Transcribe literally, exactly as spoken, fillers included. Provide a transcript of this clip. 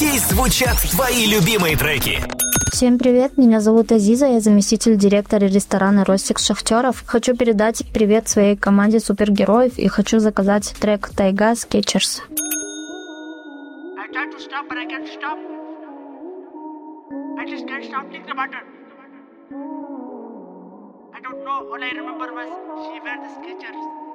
Здесь звучат твои любимые треки. Всем привет, меня зовут Азиза, я заместитель директора ресторана «Ростик Шахтеров». Хочу передать привет своей команде супергероев и хочу заказать трек «Тайга» Skechers. I tried to stop, but I can't stop. I just can't stop thinking about her. I don't know, all I remember was she wear the Skechers.